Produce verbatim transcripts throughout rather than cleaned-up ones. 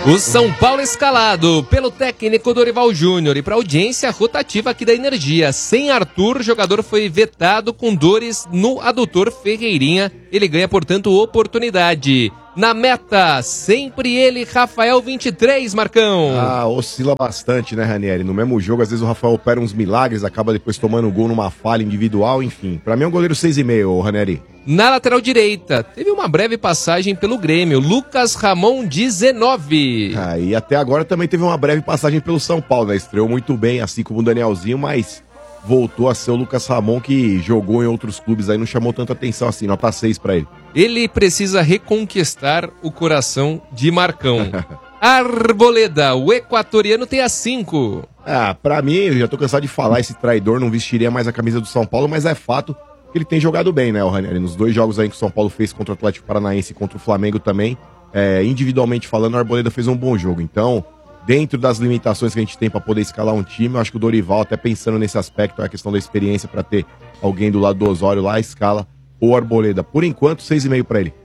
O São Paulo escalado pelo técnico Dorival Júnior e para audiência rotativa aqui da Energia. Sem Arthur, o jogador foi vetado com dores no adutor Ferreirinha. Ele ganha, portanto, oportunidade. Na meta, sempre ele, Rafael vinte e três, Marcão. Ah, oscila bastante, né, Ranieri? No mesmo jogo, às vezes o Rafael opera uns milagres, acaba depois tomando gol numa falha individual, enfim. Pra mim é um goleiro seis e meio, Ranieri. Na lateral direita, teve uma breve passagem pelo Grêmio, Lucas Ramon, dezenove. Ah, e até agora também teve uma breve passagem pelo São Paulo, né? Estreou muito bem, assim como o Danielzinho, mas voltou a ser o Lucas Ramon, que jogou em outros clubes aí, não chamou tanta atenção assim, nota seis pra ele. Ele precisa reconquistar o coração de Marcão. Arboleda, o equatoriano, tem a cinco. Ah, pra mim, eu já tô cansado de falar, esse traidor não vestiria mais a camisa do São Paulo, mas é fato que ele tem jogado bem, né, o Ranieri? Nos dois jogos aí que o São Paulo fez contra o Atlético Paranaense e contra o Flamengo também, é, individualmente falando, o Arboleda fez um bom jogo. Então, dentro das limitações que a gente tem pra poder escalar um time, eu acho que o Dorival, até pensando nesse aspecto, é a questão da experiência pra ter alguém do lado do Osório lá, escala o Arboleda. Por enquanto, seis e meio pra ele.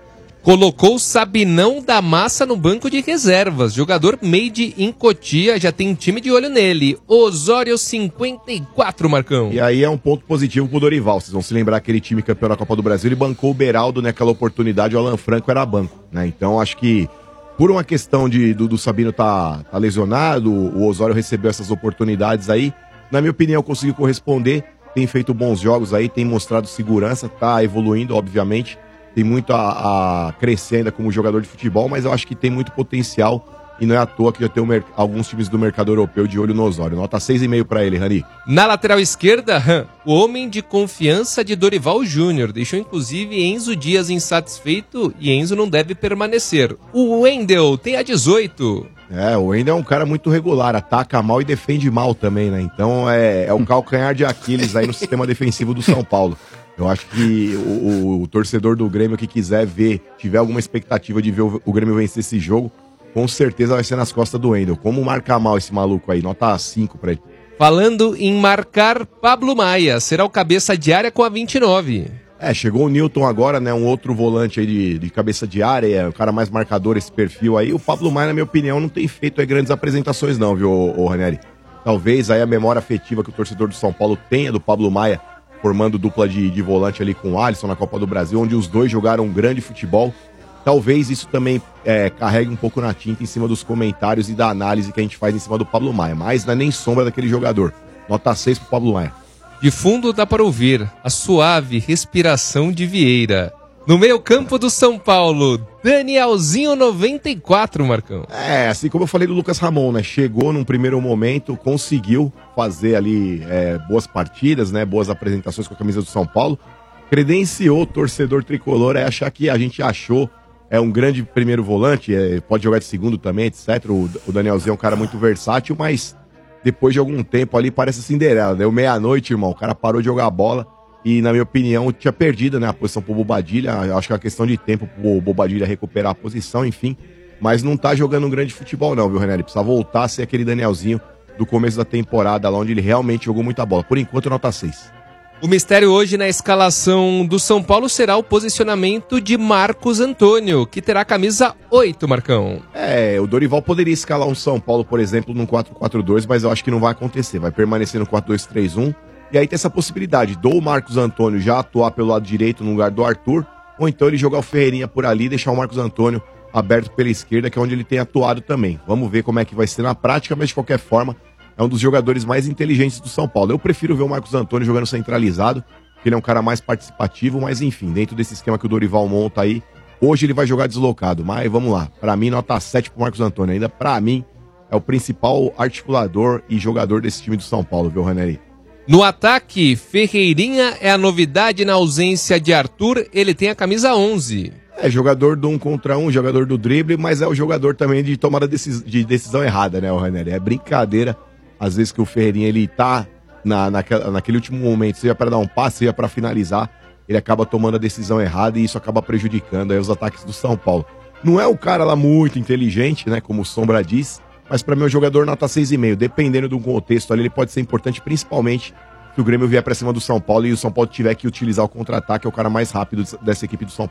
Colocou Sabinão da Massa no banco de reservas. Jogador made in Cotia, já tem um time de olho nele. Osório cinquenta e quatro, Marcão. E aí é um ponto positivo pro Dorival. Vocês vão se lembrar aquele time campeão da Copa do Brasil, ele bancou o Beraldo naquela oportunidade, o Alan Franco era banco, né? Então acho que por uma questão de, do, do Sabino tá, tá lesionado, o Osório recebeu essas oportunidades aí. Na minha opinião, conseguiu corresponder, tem feito bons jogos aí, tem mostrado segurança, tá evoluindo, obviamente. Tem muito a, a crescer ainda como jogador de futebol, mas eu acho que tem muito potencial e não é à toa que já tem mer- alguns times do mercado europeu de olho no Osório. Nota seis e meio pra ele, Rani. Na lateral esquerda, o homem de confiança de Dorival Júnior. Deixou inclusive Enzo Dias insatisfeito e Enzo não deve permanecer. O Wendel tem a dezoito. É, o Wendel é um cara muito regular, ataca mal e defende mal também, né? Então é, é o calcanhar de Aquiles aí no sistema defensivo do São Paulo. Eu acho que o, o, o torcedor do Grêmio que quiser ver, tiver alguma expectativa de ver o, o Grêmio vencer esse jogo, com certeza vai ser nas costas do Wendel. Como marcar mal esse maluco aí? Nota cinco pra ele. Falando em marcar, Pablo Maia será o cabeça de área com a vinte e nove. É, chegou o Newton agora, né? Um outro volante aí de, de cabeça de área, é o cara mais marcador, esse perfil aí. O Pablo Maia, na minha opinião, não tem feito aí grandes apresentações não, viu, ô, ô Ranieri? Talvez aí a memória afetiva que o torcedor do São Paulo tenha do Pablo Maia, formando dupla de, de volante ali com o Alisson na Copa do Brasil, onde os dois jogaram um grande futebol. Talvez isso também é, carregue um pouco na tinta em cima dos comentários e da análise que a gente faz em cima do Pablo Maia, mas não é nem sombra daquele jogador. Nota seis pro Pablo Maia. De fundo dá para ouvir a suave respiração de Vieira. No meio campo do São Paulo, Danielzinho noventa e quatro, Marcão. É, assim como eu falei do Lucas Ramon, né? Chegou num primeiro momento, conseguiu fazer ali é, boas partidas, né? Boas apresentações com a camisa do São Paulo. Credenciou o torcedor tricolor a achar que a gente achou é um grande primeiro volante, é, pode jogar de segundo também, etcétera. O, o Danielzinho é um cara muito versátil, mas depois de algum tempo ali parece Cinderela. Deu meia-noite, irmão, o cara parou de jogar bola. E, na minha opinião, tinha perdido, né, a posição pro Bobadilha. Acho que é uma questão de tempo pro Bobadilha recuperar a posição, enfim. Mas não tá jogando um grande futebol não, viu, René? Ele precisa voltar a ser aquele Danielzinho do começo da temporada, lá onde ele realmente jogou muita bola. Por enquanto, nota seis. O mistério hoje na escalação do São Paulo será o posicionamento de Marcos Antônio, que terá a camisa oito, Marcão. É, o Dorival poderia escalar um São Paulo, por exemplo, num quatro quatro dois, mas eu acho que não vai acontecer. Vai permanecer no quatro dois três um. E aí tem essa possibilidade do Marcos Antônio já atuar pelo lado direito no lugar do Arthur, ou então ele jogar o Ferreirinha por ali e deixar o Marcos Antônio aberto pela esquerda, que é onde ele tem atuado também. Vamos ver como é que vai ser na prática, mas de qualquer forma é um dos jogadores mais inteligentes do São Paulo. Eu prefiro ver o Marcos Antônio jogando centralizado, porque ele é um cara mais participativo, mas enfim, dentro desse esquema que o Dorival monta aí, hoje ele vai jogar deslocado, mas vamos lá. Pra mim, nota sete pro Marcos Antônio. Ainda pra mim, é o principal articulador e jogador desse time do São Paulo, viu, Ranieri? No ataque, Ferreirinha é a novidade na ausência de Arthur, ele tem a camisa onze. É jogador do um contra um, jogador do drible, mas é o jogador também de tomada de decisão errada, né, o Ranieri? É brincadeira, às vezes que o Ferreirinha, ele tá na, naquela, naquele último momento, seja para dar um passe, seja para finalizar, ele acaba tomando a decisão errada e isso acaba prejudicando aí os ataques do São Paulo. Não é o cara lá muito inteligente, né, como o Sombra diz, mas para mim o jogador nota seis e meio, dependendo do contexto ali, ele pode ser importante, principalmente se o Grêmio vier para cima do São Paulo e o São Paulo tiver que utilizar o contra-ataque, é o cara mais rápido dessa equipe do São Paulo.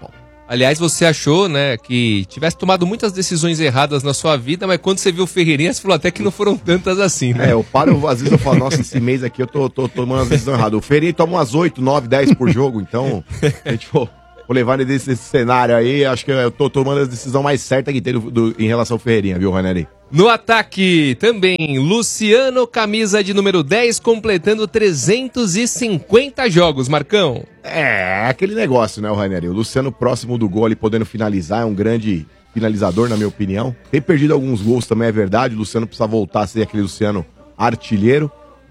Aliás, você achou, né, que tivesse tomado muitas decisões erradas na sua vida, mas quando você viu o Ferreirinha, você falou até que não foram tantas assim, né? É, eu paro, às vezes eu falo, nossa, esse mês aqui eu tô, tô, tô tomando as decisões erradas. O Ferreirinha toma umas oito, nove, dez por jogo, então, a gente for, for levar ele desse cenário aí, acho que eu tô tomando a decisão mais certa que tem do, do, em relação ao Ferreirinha, viu, Ranieri? No ataque, também, Luciano, camisa de número dez, completando trezentos e cinquenta jogos, Marcão. É, aquele negócio, né, o Ranieri? O Luciano próximo do gol ali, podendo finalizar, é um grande finalizador, na minha opinião. Tem perdido alguns gols também, é verdade. O Luciano precisa voltar a ser aquele Luciano artilheiro,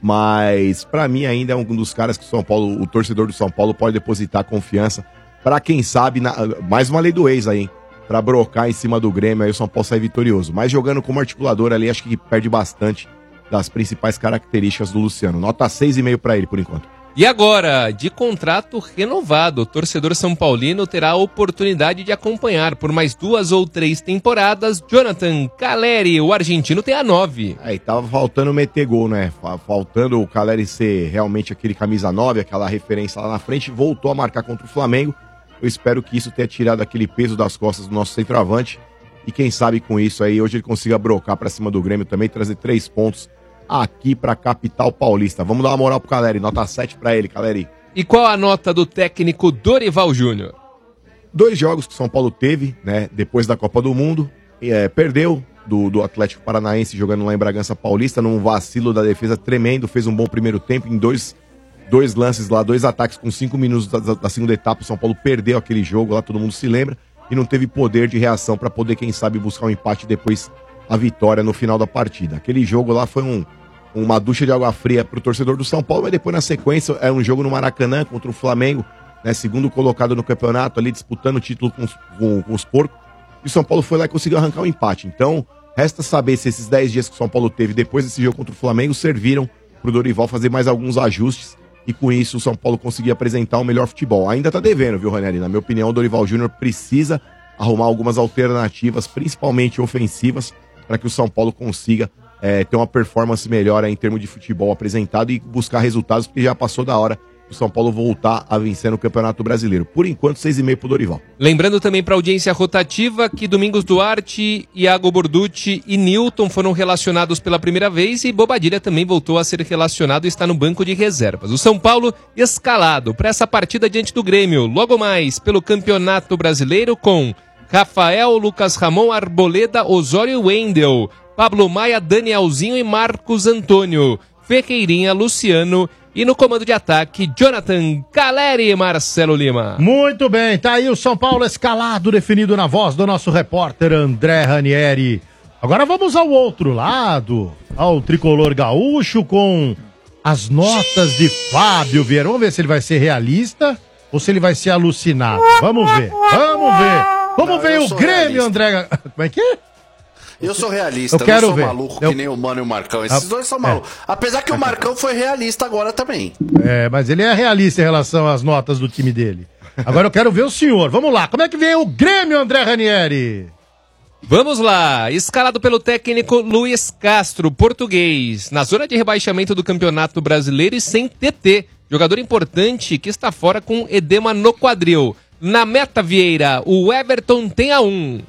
mas pra mim ainda é um dos caras que o São Paulo, o torcedor do São Paulo pode depositar confiança pra quem sabe, na, mais uma lei do ex aí, hein? Pra brocar em cima do Grêmio, aí o São Paulo sai vitorioso. Mas jogando como articulador ali, acho que perde bastante das principais características do Luciano. Nota seis e meio pra ele, por enquanto. E agora, de contrato renovado, o torcedor são paulino terá a oportunidade de acompanhar por mais duas ou três temporadas Jonathan Calleri, o argentino tem a nove. Aí tava faltando meter gol, né? Faltando o Calleri ser realmente aquele camisa nove, aquela referência lá na frente, voltou a marcar contra o Flamengo. Eu espero que isso tenha tirado aquele peso das costas do nosso centroavante. E quem sabe com isso aí, hoje ele consiga brocar pra cima do Grêmio também, trazer três pontos aqui pra capital paulista. Vamos dar uma moral pro Calleri, nota sete pra ele, Calleri. E qual a nota do técnico Dorival Júnior? Dois jogos que o São Paulo teve, né, depois da Copa do Mundo. É, perdeu do, do Atlético Paranaense jogando lá em Bragança Paulista, num vacilo da defesa tremendo, fez um bom primeiro tempo em dois... Dois lances lá, dois ataques com cinco minutos da, da segunda etapa. O São Paulo perdeu aquele jogo lá, todo mundo se lembra. E não teve poder de reação para poder, quem sabe, buscar um empate e depois a vitória no final da partida. Aquele jogo lá foi um, uma ducha de água fria pro torcedor do São Paulo. Mas depois, na sequência, é um jogo no Maracanã contra o Flamengo, né, segundo colocado no campeonato, ali disputando o título com os, com, com os porcos. E o São Paulo foi lá e conseguiu arrancar um empate. Então, resta saber se esses dez dias que o São Paulo teve depois desse jogo contra o Flamengo serviram pro Dorival fazer mais alguns ajustes. E com isso o São Paulo conseguir apresentar o melhor futebol. Ainda tá devendo, viu, Ranieri? Na minha opinião, o Dorival Júnior precisa arrumar algumas alternativas, principalmente ofensivas, para que o São Paulo consiga é, ter uma performance melhor aí, em termos de futebol apresentado e buscar resultados, porque já passou da hora o São Paulo voltar a vencer no Campeonato Brasileiro. Por enquanto, seis e meio pro Dorival. Lembrando também para a audiência rotativa que Domingos Duarte, Iago Borducci e Newton foram relacionados pela primeira vez e Bobadilha também voltou a ser relacionado e está no banco de reservas. O São Paulo escalado para essa partida diante do Grêmio, logo mais pelo Campeonato Brasileiro com Rafael, Lucas Ramon, Arboleda, Osório e Wendel, Pablo Maia, Danielzinho e Marcos Antônio, Ferreirinha, Luciano e no comando de ataque, Jonathan Calleri e Marcelo Lima. Muito bem, tá aí o São Paulo escalado, definido na voz do nosso repórter André Ranieri. Agora vamos ao outro lado, ao tricolor gaúcho com as notas de Fábio Vieira. Vamos ver se ele vai ser realista ou se ele vai ser alucinado. Vamos ver, vamos ver. Vamos Não, ver o Grêmio, realista. André... Como é que é? Eu sou realista, eu quero não sou ver. maluco Eu... que nem o Mano e o Marcão. Esses Ah, dois são malucos. é. Apesar que o Marcão foi realista agora também. É, mas ele é realista em relação às notas do time dele. Agora eu quero ver o senhor. Vamos lá, como é que vem o Grêmio, André Ranieri? Vamos lá, escalado pelo técnico Luiz Castro, português, na zona de rebaixamento do Campeonato Brasileiro e sem T T, jogador importante que está fora com edema no quadril. Na meta, Vieira, o Everton tem a um.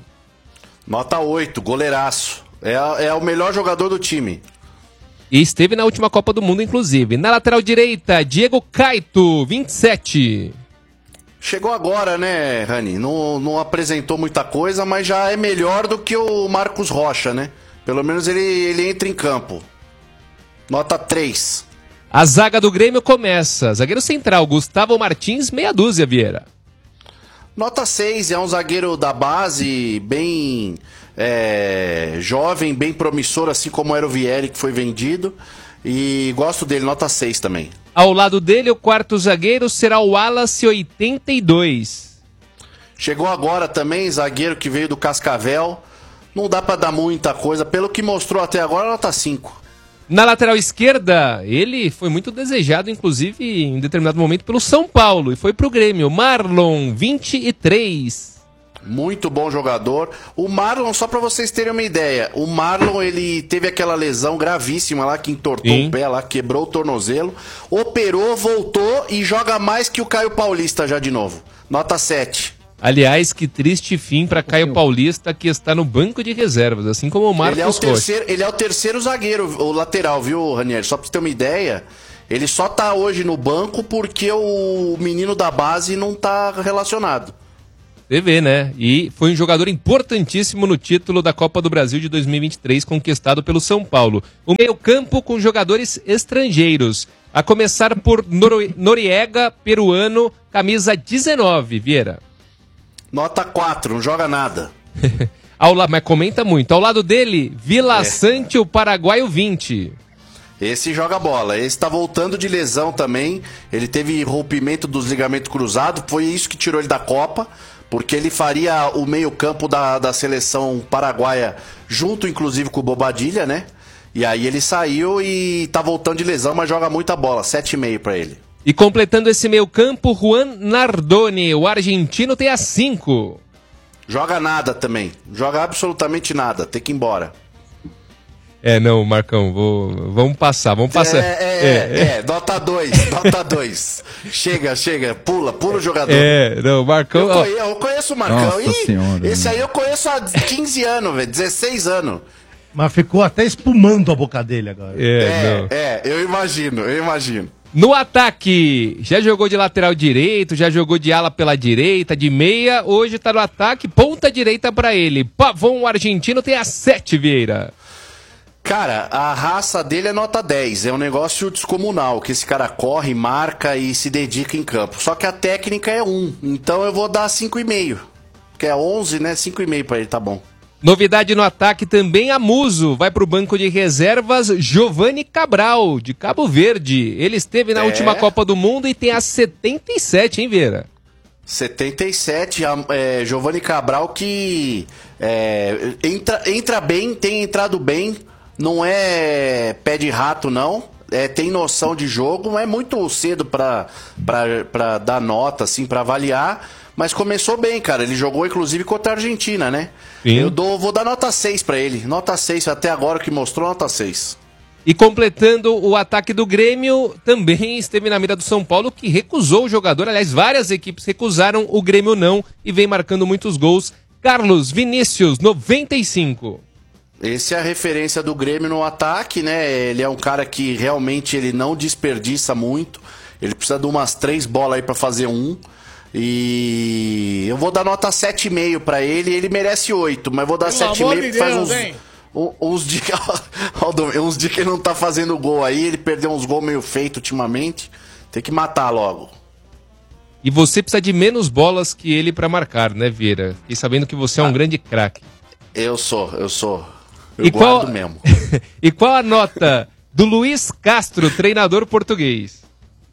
Nota oito, goleiraço. É, é o melhor jogador do time. E esteve na última Copa do Mundo, inclusive. Na lateral direita, Diego Caito, vinte e sete. Chegou agora, né, Rani? Não, não apresentou muita coisa, mas já é melhor do que o Marcos Rocha, né? Pelo menos ele, ele entra em campo. Nota três. A zaga do Grêmio começa. Zagueiro central, Gustavo Martins, meia dúzia, Vieira. Nota seis, é um zagueiro da base, bem é, jovem, bem promissor, assim como era o Vieri, que foi vendido. E gosto dele, nota seis também. Ao lado dele, o quarto zagueiro será o Wallace, oitenta e dois. Chegou agora também, zagueiro que veio do Cascavel. Não dá pra dar muita coisa, pelo que mostrou até agora, nota cinco. Na lateral esquerda, ele foi muito desejado, inclusive, em determinado momento, pelo São Paulo. E foi pro Grêmio. Marlon, vinte e três. Muito bom jogador. O Marlon, só pra vocês terem uma ideia, o Marlon, ele teve aquela lesão gravíssima lá, que entortou Sim. o pé lá, quebrou o tornozelo. Operou, voltou e joga mais que o Caio Paulista já de novo. Nota sete. Aliás, que triste fim para Caio Paulista, que está no banco de reservas, assim como o Marcos ele é o Rocha. terceiro, ele é o terceiro zagueiro, o lateral, viu, Ranieri? Só pra você ter uma ideia, ele só tá hoje no banco porque o menino da base não tá relacionado. Você vê, né? E foi um jogador importantíssimo no título da Copa do Brasil de dois mil e vinte e três, conquistado pelo São Paulo. O meio-campo com jogadores estrangeiros. A começar por Noro- Noriega, peruano, camisa dezenove, Vieira. Nota quatro, não joga nada. Ao la... Mas comenta muito. Ao lado dele, Vila É. Sante, o paraguaio vinte. Esse joga bola. Esse tá voltando de lesão também. Ele teve rompimento dos ligamentos cruzados. Foi isso que tirou ele da Copa. Porque ele faria o meio-campo da, da seleção paraguaia, junto inclusive com o Bobadilha, né? E aí ele saiu e tá voltando de lesão, mas joga muita bola. sete e meio pra ele. E completando esse meio-campo, Juan Nardoni, o argentino, tem a cinco. Joga nada também. Joga absolutamente nada. Tem que ir embora. É, não, Marcão, vou... vamos passar, vamos passar. É, é, é, é, nota dois, nota dois. Chega, chega, pula, pula o jogador. É, não, Marcão... Eu ó, conheço, eu conheço o Marcão. Nossa Ih, Senhora, esse né? aí eu conheço há quinze anos, velho, dezesseis anos. Mas ficou até espumando a boca dele agora. é, não. É, é, eu imagino, eu imagino. No ataque, já jogou de lateral direito, já jogou de ala pela direita, de meia, hoje tá no ataque, ponta direita pra ele. Pavon, o argentino, tem a sete, Vieira. Cara, a raça dele é nota dez. É um negócio descomunal, que esse cara corre, marca e se dedica em campo. Só que a técnica é um, então eu vou dar cinco e meio. Que é onze, né? cinco e meio pra ele, tá bom. Novidade no ataque também, a Muso. Vai pro banco de reservas, Giovanni Cabral, de Cabo Verde. Ele esteve na É. última Copa do Mundo e tem a setenta e sete, hein, Vieira? setenta e sete, a- é, Giovanni Cabral que é, entra, entra bem, tem entrado bem, não é pé de rato não, é, tem noção de jogo, é muito cedo pra, pra, pra dar nota, assim, pra avaliar, mas começou bem, cara, ele jogou inclusive contra a Argentina, né? Sim. Eu dou, vou dar nota seis pra ele, nota seis, até agora o que mostrou, nota seis. E completando o ataque do Grêmio, também esteve na mira do São Paulo, que recusou o jogador. Aliás, várias equipes recusaram, o Grêmio não, e vem marcando muitos gols. Carlos Vinícius, noventa e cinco. Esse é a referência do Grêmio no ataque, né? Ele é um cara que realmente ele não desperdiça muito. Ele precisa de umas três bolas aí pra fazer um. E eu vou dar nota sete e meio pra ele. Ele merece oito, mas vou dar sete e meio porque faz uns, um- uns dias uns dias que ele não tá fazendo gol aí. Ele perdeu uns gols meio feitos ultimamente. Tem que matar logo. E você precisa de menos bolas que ele pra marcar, né, Vieira? E sabendo que você é um grande craque. Eu sou, eu sou. Eu E guardo qual- mesmo. E qual a nota do Luiz Castro, treinador português?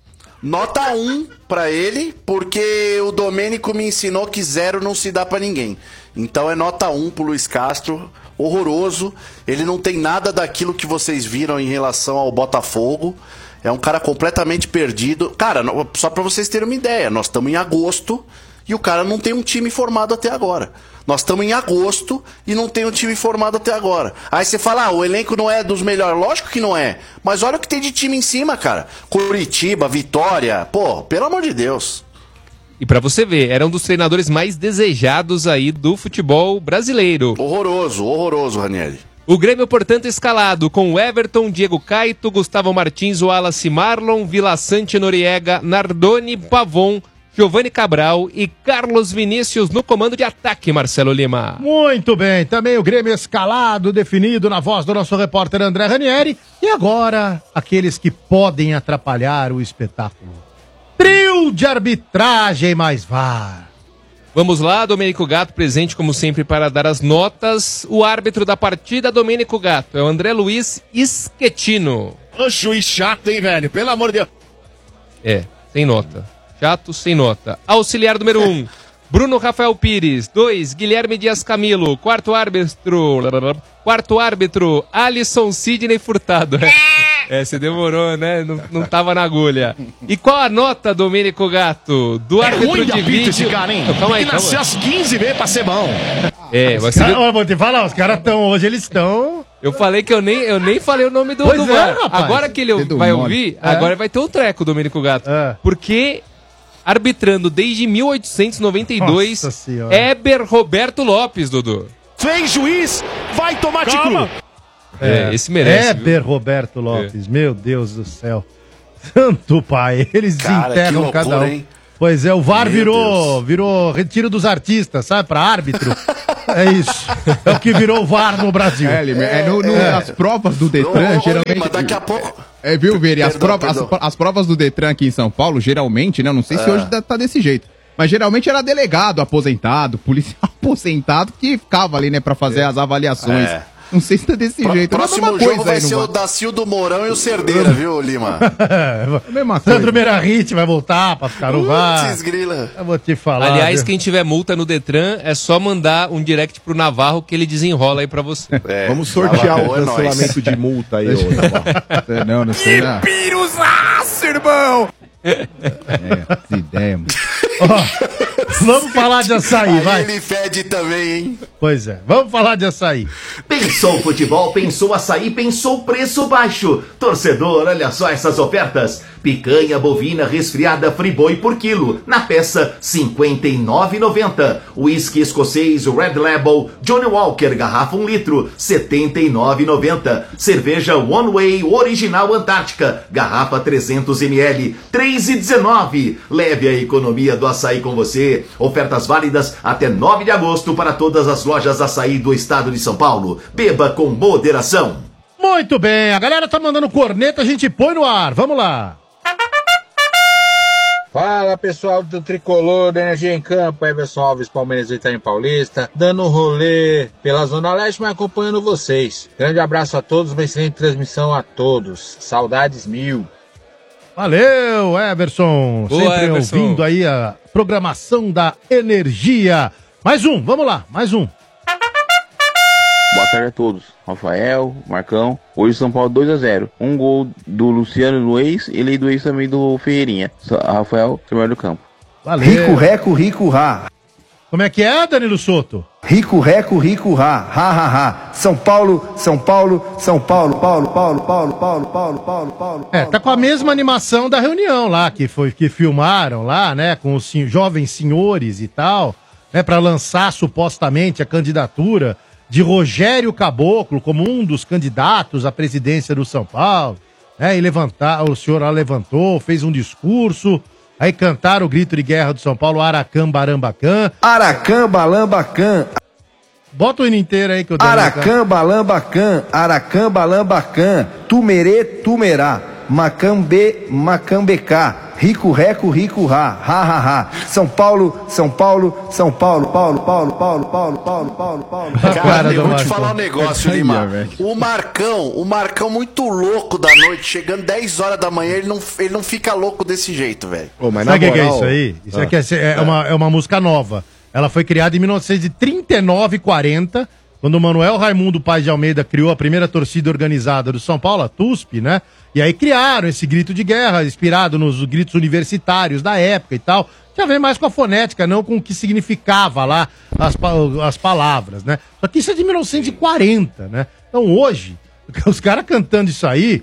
Nota um pra ele, porque o Domênico me ensinou que zero não se dá pra ninguém. Então é nota um pro Luiz Castro, horroroso. Ele não tem nada daquilo que vocês viram em relação ao Botafogo. É um cara completamente perdido. Cara, no- só pra vocês terem uma ideia, nós estamos em agosto e o cara não tem um time formado até agora. Nós estamos em agosto e não tem um time formado até agora. Aí você fala, ah, o elenco não é dos melhores. Lógico que não é. Mas olha o que tem de time em cima, cara. Curitiba, Vitória. Pô, pelo amor de Deus. E pra você ver, era um dos treinadores mais desejados aí do futebol brasileiro. Horroroso, horroroso, Ranieri. O Grêmio, portanto, escalado com Everton, Diego Caito, Gustavo Martins, Wallace Marlon, Vila Sante, Noriega, Nardoni, Pavon, Giovanni Cabral e Carlos Vinícius no comando de ataque, Marcelo Lima. Muito bem, também o Grêmio escalado, definido na voz do nosso repórter André Ranieri. E agora, aqueles que podem atrapalhar o espetáculo. Trio de arbitragem mais V A R. Vamos lá, Domênico Gato presente como sempre para dar as notas. O árbitro da partida, Domênico Gato, é o André Luiz Schettino. Ô, juiz chato, hein, velho? Pelo amor de Deus. É, sem nota. Chato, sem nota. Auxiliar número um, Bruno Rafael Pires. dois, Guilherme Dias Camilo. Quarto árbitro... Quarto árbitro, Alisson Sidney Furtado. É, você demorou, né? Não, não tava na agulha. E qual a nota, Domênico Gato, do É árbitro ruim de de apito vídeo? esse cara, hein? Não, calma aí, Tem que nascer calma. às quinze vezes pra ser bom. É, mas você Cara, viu- ó, vou te falar, os caras estão, hoje eles estão... eu falei que eu nem, eu nem falei o nome do, Pois do é, V A R. rapaz. Agora que ele Dedo vai mole. ouvir, É. agora vai ter um treco, Domênico Gato. É. Porque arbitrando desde mil oitocentos e noventa e dois, Nossa Senhora. Heber Roberto Lopes, Dudu. Vem, juiz, vai tomar de cru. É, esse merece. Heber Roberto Lopes, meu Deus do céu. Santo pai, eles Cara, integram que loucura, cada um. hein? Pois é, o V A R Meu virou, Deus. virou retiro dos artistas, sabe? Pra árbitro. É isso. É o que virou o V A R no Brasil. É, Lima, é, no, no, É. As provas do Ô, Detran, ô, geralmente. Lima, daqui a pouco... É, viu, Veri? As, Perdão, provas, as, perdão. as provas do Detran aqui em São Paulo, geralmente, né? Eu não sei se hoje tá, tá desse jeito. Mas geralmente era delegado aposentado, policial aposentado que ficava ali, né, pra fazer as avaliações. É. Não sei se tá desse Pró- jeito. É a Próximo mesma jogo coisa vai aí, não ser o vai? Dacildo Mourão e o Cerdeira, viu, Lima? É a mesma coisa. Sandro Meirahit vai voltar pra ficar no V A R. Putz, grila. Eu vou te falar. Aliás, viu? quem tiver multa no Detran, é só mandar um direct pro Navarro que ele desenrola aí pra você. É, Vamos sortear Navarro o é nóis. cancelamento de multa aí, ô Navarro. É, Não, não sei. Não. Piruzaço, irmão. É, essa ideia, mano. Vamos falar de açaí, Aí vai. ele fede também, hein? Pois é, vamos falar de açaí. Pensou futebol, pensou açaí, pensou preço baixo. Torcedor, olha só essas ofertas. Picanha bovina resfriada Friboi por quilo, na peça cinquenta e nove reais e noventa centavos. Whisky escocês Red Label Johnny Walker, garrafa um litro, setenta e nove reais e noventa centavos. Cerveja One Way Original Antártica, garrafa trezentos mililitros, três reais e dezenove centavos. Leve a economia do açaí com você. Ofertas válidas até nove de agosto para todas as lojas açaí do estado de São Paulo. Beba com moderação. Muito bem, a galera tá mandando corneta, a gente põe no ar. Vamos lá. Fala pessoal do Tricolor da Energia em Campo, Everson Alves, Palmeiras e Itaim Paulista, dando um rolê pela Zona Leste, mas acompanhando vocês. Grande abraço a todos, uma excelente transmissão a todos. Saudades mil. Valeu, Everson. Boa, Sempre Everson. ouvindo aí a programação da Energia. Mais um, vamos lá, mais um. Boa tarde a todos. Rafael, Marcão. Hoje São Paulo dois a zero. Um gol do Luciano no ex, ele do ex também do Ferreirinha. Só- Rafael, primeiro do campo. Valeu. Rico, reco, rico, ra. Como é que é, Danilo Soto? Rico, reco, rico, ra. Ha, ha, ha. São Paulo, São Paulo, São Paulo, Paulo, Paulo, Paulo, Paulo, Paulo, Paulo, Paulo. É, tá com a mesma animação da reunião lá, que foi que filmaram lá, né, com os sen- jovens senhores e tal, né, para lançar supostamente a candidatura de Rogério Caboclo como um dos candidatos à presidência do São Paulo, né, e levantar, o senhor lá levantou, fez um discurso, aí cantaram o grito de guerra do São Paulo, Aracam, Barambacan. Aracam, Balambacan. Bota o hino inteiro aí que eu dei. Aracam, Balambacan. Aracam, Balambacan. Tumerê, Tumerá. Macambê, Macambecá. Rico, reco, rico, ra. Ha, ha, ha. São Paulo, São Paulo, São Paulo, Paulo, Paulo, Paulo, Paulo, Paulo, Paulo, Paulo. Cara, eu do vou te Marcão. falar um negócio, Lima. O Marcão, o Marcão muito louco da noite, chegando dez horas da manhã, ele não, ele não fica louco desse jeito, velho. Ô, mas Sabe o que, na que é moral- isso aí? Isso Ah. aqui é, é uma, é uma música nova. Ela foi criada em mil novecentos e trinta e nove e quarenta, quando o Manuel Raimundo Paz de Almeida criou a primeira torcida organizada do São Paulo, a T U S P, né? E aí criaram esse grito de guerra, inspirado nos gritos universitários da época e tal. Tinha a ver mais com a fonética, não com o que significava lá as, pa- as palavras, né? Só que isso é de mil novecentos e quarenta, né? Então hoje, os caras cantando isso aí,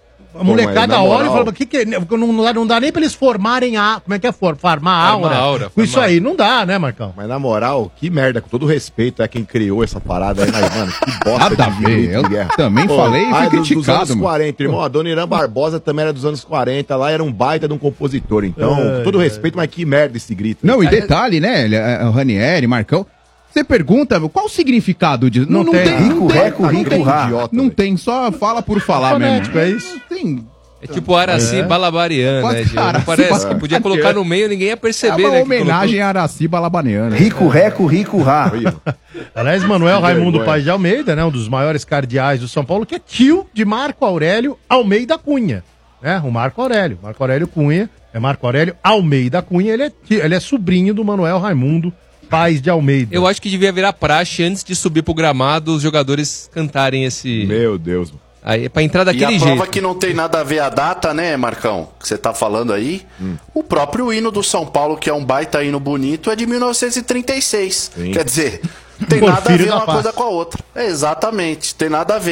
a molecada mas na olha e moral- fala, que que é? Não, não, dá, não dá nem pra eles formarem a. Como é que é? For, farmar a Farmar aura. aura, Com isso farmar. aí, não dá, né, Marcão? Mas na moral, que merda, com todo respeito, é quem criou essa parada aí, mas, mano, que bosta Nada a de ver, grito eu de guerra. também falei e fui ai, dos- Dos criticado, anos mano. quarenta, irmão, a Dona Irã Barbosa também era dos anos quarenta, lá era um baita de um compositor, então, Ai, com todo ai. respeito, mas que merda esse grito. Não, e detalhe, né? ele- é, O Ranieri, Marcão. Você pergunta qual o significado disso? Não tem. Rico, não tem, reco, não rico, tem, ra. idiota, Não velho. tem, só fala por falar Fonético, mesmo. é isso? Não tem. É tipo Araci É. Balabarian, Pode- né? gente? Não Araci parece que Balabarian. podia colocar no meio, ninguém ia É perceber, uma né? que homenagem a Araci Balabaniana. Rico, reco, rico, ra. Aliás, Manuel Que Raimundo vergonha. Paz de Almeida, né? Um dos maiores cardeais do São Paulo, que é tio de Marco Aurélio Almeida Cunha. Né? O Marco Aurélio. Marco Aurélio Cunha é Marco Aurélio Almeida Cunha, ele é, tio- ele é sobrinho do Manuel Raimundo Paz de Almeida. Eu acho que devia virar praxe antes de subir pro gramado os jogadores cantarem esse. Meu Deus, mano. Aí, pra entrar E daquele a jeito. prova que não tem nada a ver a data, né, Marcão? Que você tá falando aí. O próprio hino do São Paulo, que é um baita hino bonito, é de mil novecentos e trinta e seis. Sim. Quer dizer, tem Porfírio nada a ver da uma Paz. coisa com a outra. É, exatamente, tem nada a ver, né?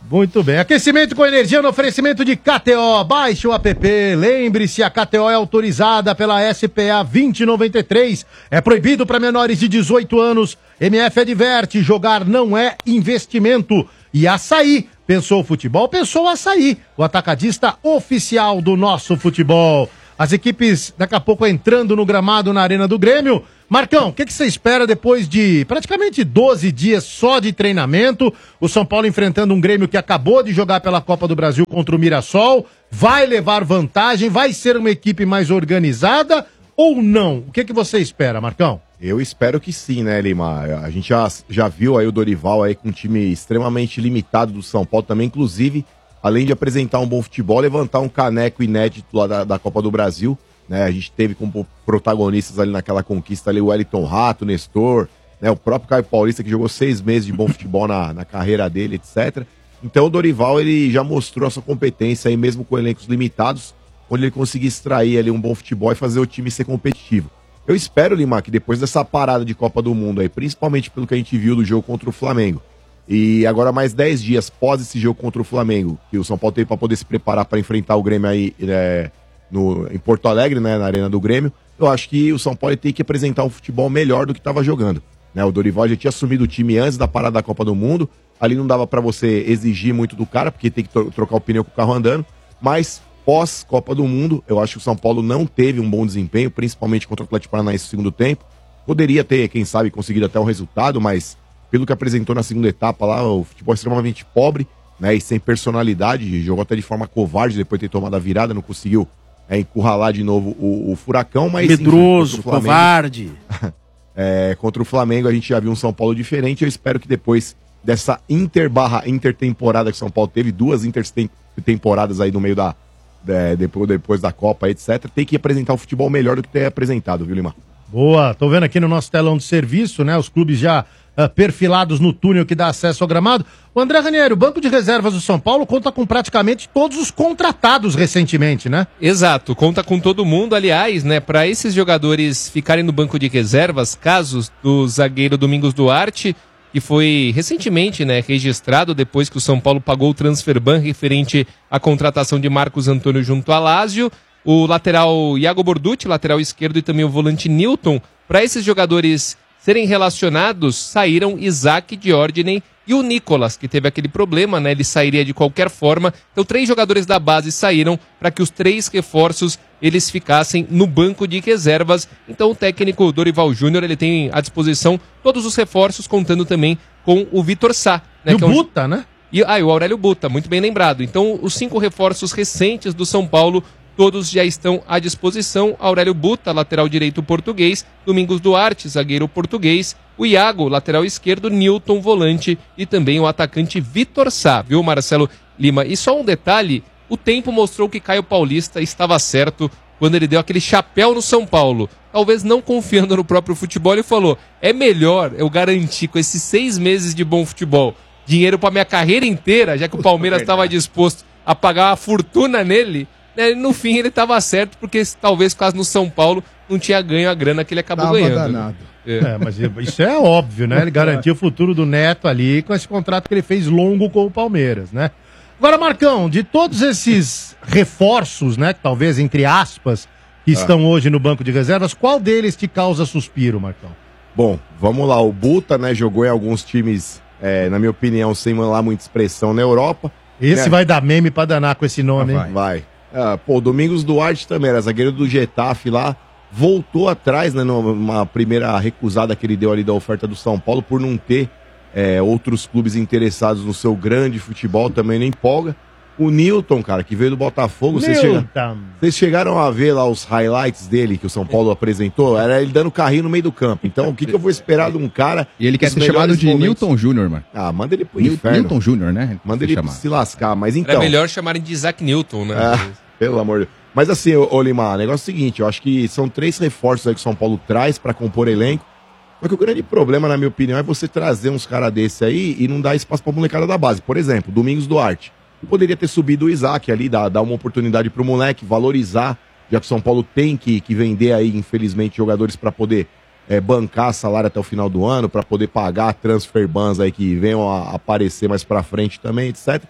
Muito bem. Aquecimento com energia no oferecimento de K T O. Baixe o app. Lembre-se, a K T O é autorizada pela S P A vinte noventa e três. É proibido para menores de dezoito anos. M F adverte, jogar não é investimento. E Açaí. Pensou futebol? Pensou Açaí. O atacadista oficial do nosso futebol. As equipes daqui a pouco entrando no gramado na Arena do Grêmio. Marcão, o que, que você espera depois de praticamente doze dias só de treinamento? O São Paulo enfrentando um Grêmio que acabou de jogar pela Copa do Brasil contra o Mirassol. Vai levar vantagem? Vai ser uma equipe mais organizada ou não? O que, que você espera, Marcão? Eu espero que sim, né, Lima? A gente já, já viu aí o Dorival aí com um time extremamente limitado do São Paulo também, inclusive, além de apresentar um bom futebol, levantar um caneco inédito lá da, da Copa do Brasil. Né, a gente teve como protagonistas ali naquela conquista ali o Wellington Rato, o Nestor, né, o próprio Caio Paulista que jogou seis meses de bom futebol na, na carreira dele, etcétera. Então o Dorival ele já mostrou a sua competência aí mesmo com elencos limitados, onde ele conseguir extrair ali um bom futebol e fazer o time ser competitivo. Eu espero, Lima, que depois dessa parada de Copa do Mundo aí, principalmente pelo que a gente viu do jogo contra o Flamengo, e agora mais dez dias pós esse jogo contra o Flamengo, que o São Paulo teve para poder se preparar para enfrentar o Grêmio aí, é, No, em Porto Alegre, né, na Arena do Grêmio, eu acho que o São Paulo tem que apresentar um futebol melhor do que estava jogando. Né, o Dorival já tinha assumido o time antes da parada da Copa do Mundo, ali não dava para você exigir muito do cara, porque tem que tro- trocar o pneu com o carro andando, mas pós Copa do Mundo, eu acho que o São Paulo não teve um bom desempenho, principalmente contra o Atlético Paranaense no segundo tempo. Poderia ter, quem sabe, conseguido até um resultado, mas pelo que apresentou na segunda etapa lá, o futebol é extremamente pobre, né, e sem personalidade, jogou até de forma covarde depois de ter tomado a virada, não conseguiu É, encurralar de novo o, o Furacão, mas... Medroso, enfim, Flamengo, covarde. é, contra o Flamengo a gente já viu um São Paulo diferente. Eu espero que depois dessa inter barra intertemporada que o São Paulo teve, duas intertemporadas aí no meio da... É, depois, depois da Copa, etcétera, tem que apresentar um futebol melhor do que ter apresentado, viu, Lima? Boa, tô vendo aqui no nosso telão de serviço, né, os clubes já uh, perfilados no túnel que dá acesso ao gramado. O André Ranieri, o banco de reservas do São Paulo conta com praticamente todos os contratados recentemente, né? Exato, conta com todo mundo, aliás, né, para esses jogadores ficarem no banco de reservas, casos do zagueiro Domingos Duarte, que foi recentemente, né, registrado depois que o São Paulo pagou o transfer ban referente à contratação de Marcos Antônio junto a Lazio, o lateral Iago Borducci, lateral esquerdo, e também o volante Newton. Para esses jogadores serem relacionados, saíram Isaac, Diordinen e o Nicolas, que teve aquele problema, né? Ele sairia de qualquer forma. Então, três jogadores da base saíram para que os três reforços eles ficassem no banco de reservas. Então, o técnico Dorival Júnior ele tem à disposição todos os reforços, contando também com o Vitor Sá. Né? E o que é um... Buta, né? E, ah, e o Aurélio Buta, muito bem lembrado. Então, os cinco reforços recentes do São Paulo, todos já estão à disposição. Aurélio Buta, lateral direito português. Domingos Duarte, zagueiro português. O Iago, lateral esquerdo. Newton, volante. E também o atacante Vitor Sá, viu, Marcelo Lima? E só um detalhe, o tempo mostrou que Caio Paulista estava certo quando ele deu aquele chapéu no São Paulo. Talvez não confiando no próprio futebol, ele falou, é melhor eu garantir com esses seis meses de bom futebol dinheiro para minha carreira inteira, já que o Palmeiras estava disposto a pagar uma fortuna nele. No fim ele estava certo, porque talvez caso no São Paulo não tinha ganho a grana que ele acabou Tava ganhando. danado. É. É, mas isso é óbvio, né? Ele garantiu o futuro do Neto ali com esse contrato que ele fez longo com o Palmeiras, né? Agora, Marcão, de todos esses reforços, né, que talvez, entre aspas, que ah. estão hoje no banco de reservas, qual deles te causa suspiro, Marcão? Bom, vamos lá. O Buta, né, jogou em alguns times, é, na minha opinião, sem lá muita expressão na Europa. Esse né? Vai dar meme pra danar com esse nome, ah, hein? Vai. Ah, pô, o Domingos Duarte também, era zagueiro do Getafe lá, voltou atrás, né, numa primeira recusada que ele deu ali da oferta do São Paulo, por não ter é, outros clubes interessados no seu grande futebol, também não empolga. O Newton, cara, que veio do Botafogo, vocês, chega... vocês chegaram a ver lá os highlights dele que o São Paulo apresentou? Era ele dando carrinho no meio do campo. Então, o que, que eu vou esperar de um cara... E ele quer ser chamado de momentos... Newton Júnior, mano. Ah, manda ele pro Newton, inferno. Newton Júnior, né? Manda ele chamar. se lascar, mas então... É melhor chamarem de Isaac Newton, né? Ah, pelo amor de Deus. Mas assim, ô, ô Lima, o negócio é o seguinte, eu acho que são três reforços aí que o São Paulo traz pra compor elenco. Só que o grande problema, na minha opinião, é você trazer uns caras desse aí e não dar espaço pra molecada da base. Por exemplo, Domingos Duarte. Poderia ter subido o Isaac ali, dar, dar uma oportunidade pro moleque, valorizar, já que o São Paulo tem que, que vender aí, infelizmente, jogadores para poder é, bancar salário até o final do ano, para poder pagar transfer bans aí que venham a aparecer mais pra frente também, etcétera.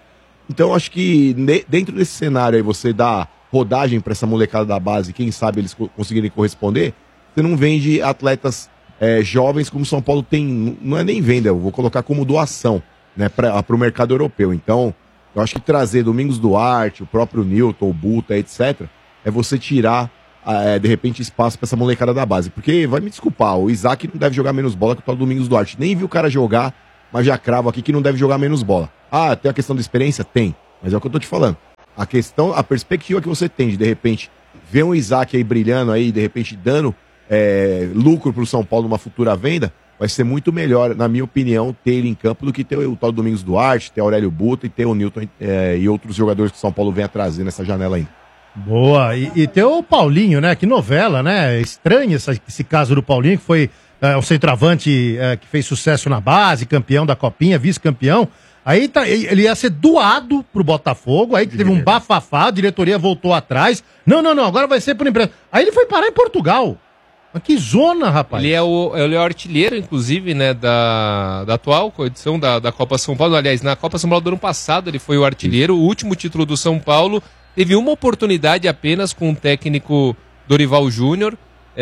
Então acho que ne- dentro desse cenário aí você dá rodagem para essa molecada da base, quem sabe eles co- conseguirem corresponder, você não vende atletas é, jovens como o São Paulo tem, não é nem venda, eu vou colocar como doação, né, para o mercado europeu. Então, eu acho que trazer Domingos Duarte, o próprio Newton, o Buta, etcétera, é você tirar, é, de repente, espaço para essa molecada da base. Porque, vai me desculpar, o Isaac não deve jogar menos bola que o tal Domingos Duarte. Nem vi o cara jogar, mas já cravo aqui que não deve jogar menos bola. Ah, tem a questão da experiência? Tem. Mas é o que eu tô te falando. A questão, a perspectiva que você tem de, de repente, ver um Isaac aí brilhando aí, de repente, dando é, lucro pro São Paulo numa futura venda, vai ser muito melhor, na minha opinião, ter ele em campo do que ter o tal Domingos Duarte, ter o Aurélio Buta e ter o Newton é, e outros jogadores que o São Paulo vem a trazer nessa janela ainda. Boa, e, e tem o Paulinho, né? Que novela, né? Estranho essa, esse caso do Paulinho, que foi é, um centroavante é, que fez sucesso na base, campeão da Copinha, vice-campeão. Aí tá, ele ia ser doado pro Botafogo, aí teve um bafafá, a diretoria voltou atrás. Não, não, não, agora vai ser por empresa. Aí ele foi parar em Portugal. Mas que zona, rapaz. Ele é o, ele é o artilheiro, inclusive, né, da, da atual edição da, da Copa São Paulo. Aliás, na Copa São Paulo do ano passado ele foi o artilheiro, o último título do São Paulo. Teve uma oportunidade apenas com o técnico Dorival Júnior.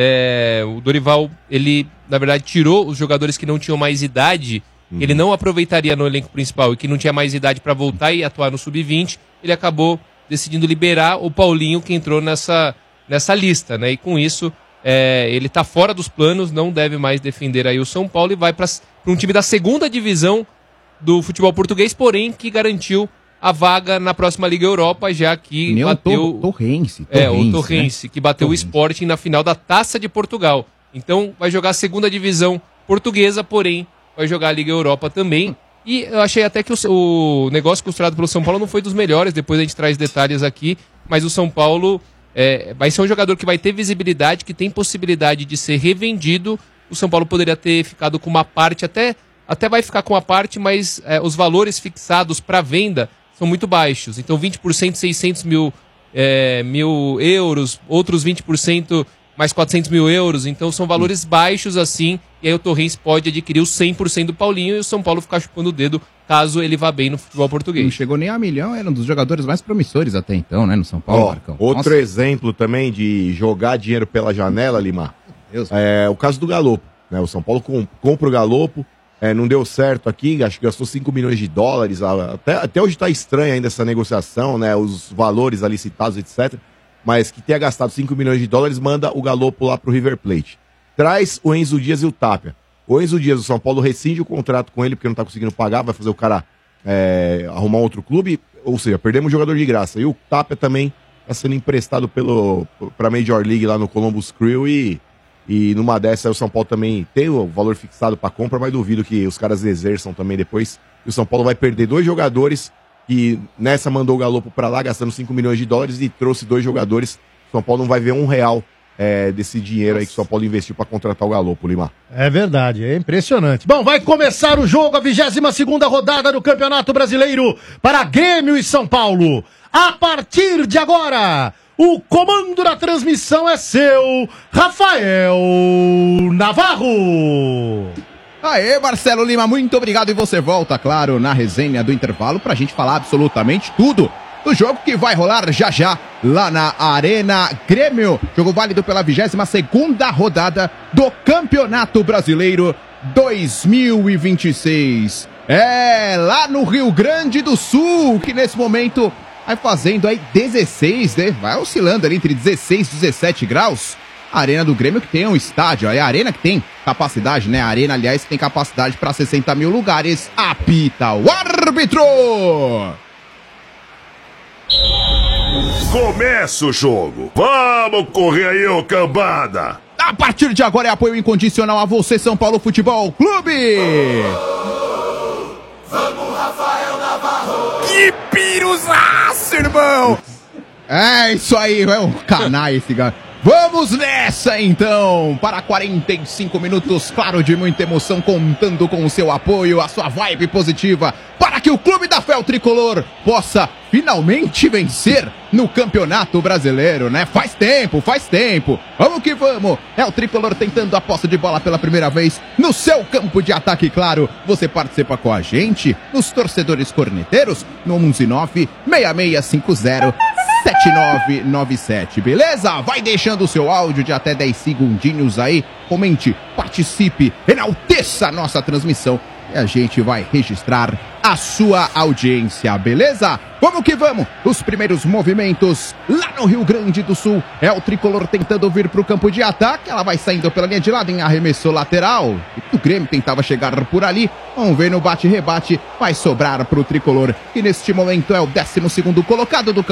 É, o Dorival, ele, na verdade, tirou os jogadores que não tinham mais idade, uhum. ele não aproveitaria no elenco principal e que não tinha mais idade para voltar e atuar no sub vinte. Ele acabou decidindo liberar o Paulinho, que entrou nessa, nessa lista, né? E com isso... É, ele está fora dos planos, não deve mais defender aí o São Paulo e vai para um time da segunda divisão do futebol português, porém que garantiu a vaga na próxima Liga Europa, já que Meu bateu... Torrense. É, o Torrense, né? Que bateu Torrense. o Sporting na final da Taça de Portugal. Então vai jogar a segunda divisão portuguesa, porém vai jogar a Liga Europa também. E eu achei até que o, o negócio costurado pelo São Paulo não foi dos melhores, depois a gente traz detalhes aqui, mas o São Paulo... É, vai ser um jogador que vai ter visibilidade, que tem possibilidade de ser revendido. O São Paulo poderia ter ficado com uma parte, até, até vai ficar com uma parte, mas é, os valores fixados para venda são muito baixos. Então vinte por cento, seiscentos mil, é, mil euros, outros vinte por cento mais quatrocentos mil euros. Então são valores baixos assim, e aí o Torrense pode adquirir os cem por cento do Paulinho e o São Paulo ficar chupando o dedo caso ele vá bem no futebol português. Não chegou nem a milhão, era um dos jogadores mais promissores até então, né, no São Paulo, Ó, Marcão. outro Nossa. exemplo também de jogar dinheiro pela janela, Lima, Deus. é o caso do Galopo, né? O São Paulo com, compra o Galopo, é, não deu certo aqui, acho que gastou cinco milhões de dólares, até, até hoje está estranha ainda essa negociação, né, os valores ali citados, etcétera, mas que tenha gastado cinco milhões de dólares, manda o Galopo lá pro River Plate. Traz o Enzo Dias e o Tapia. O Enzo Dias, o São Paulo rescinde o contrato com ele porque não tá conseguindo pagar, vai fazer o cara é, arrumar outro clube, ou seja, perdemos um jogador de graça. E o Tapia também tá sendo emprestado pelo, pra Major League lá no Columbus Crew e, e numa dessa o São Paulo também tem o valor fixado pra compra, mas duvido que os caras exerçam também depois. E o São Paulo vai perder dois jogadores que nessa mandou o Galopo pra lá gastando cinco milhões de dólares e trouxe dois jogadores. O São Paulo não vai ver um real É, desse dinheiro aí que o São Paulo investiu para contratar o Galopo, Lima. É verdade, é impressionante. Bom, vai começar o jogo, a vigésima segunda rodada do Campeonato Brasileiro para Grêmio e São Paulo. A partir de agora, o comando da transmissão é seu, Rafael Navarro. Aê, Marcelo Lima, muito obrigado. E você volta, claro, na resenha do intervalo pra gente falar absolutamente tudo do jogo que vai rolar já já lá na Arena Grêmio. Jogo válido pela vigésima segunda rodada do Campeonato Brasileiro dois mil e vinte e seis. É, lá no Rio Grande do Sul, que nesse momento vai fazendo aí dezesseis, né? Vai oscilando ali entre dezesseis e dezessete graus. A Arena do Grêmio que tem um estádio, é a Arena que tem capacidade, né? A Arena, aliás, tem capacidade para sessenta mil lugares. Apita o árbitro! Começa o jogo. Vamos correr aí, ô cambada. A partir de agora é apoio incondicional a você, São Paulo Futebol Clube. Oh, vamos, Rafael Navarro. Que piruzaço, irmão. É isso aí, é um canalha esse cara. Vamos nessa então, para quarenta e cinco minutos, claro, de muita emoção, contando com o seu apoio, a sua vibe positiva, para que o Clube da Fé, o Tricolor, possa finalmente vencer no Campeonato Brasileiro, né? Faz tempo, faz tempo. Vamos que vamos. É o Tricolor tentando a posse de bola pela primeira vez no seu campo de ataque, claro. Você participa com a gente, nos torcedores corneteiros, no onze nove seis seis cinco zero sete nove nove sete, beleza? Vai deixando o seu áudio de até dez segundinhos aí, comente, participe, enalteça a nossa transmissão e a gente vai registrar a sua audiência, beleza? Vamos que vamos! Os primeiros movimentos lá no Rio Grande do Sul é o Tricolor tentando vir para o campo de ataque. Ela vai saindo pela linha de lado em arremesso lateral. O Grêmio tentava chegar por ali. Vamos ver no bate-rebate. Vai sobrar para o Tricolor, que neste momento é o décimo segundo colocado do campo.